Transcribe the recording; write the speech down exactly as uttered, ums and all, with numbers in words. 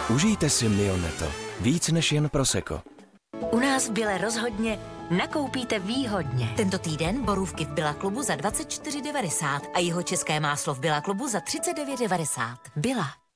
Užijte si Mioneto. Víc než jen prosecco. U nás v Bile rozhodně nakoupíte výhodně. Tento týden borůvky v Billa klubu za dvacet čtyři devadesát a jeho české máslo v Billa klubu za třicet devět devadesát. Billa.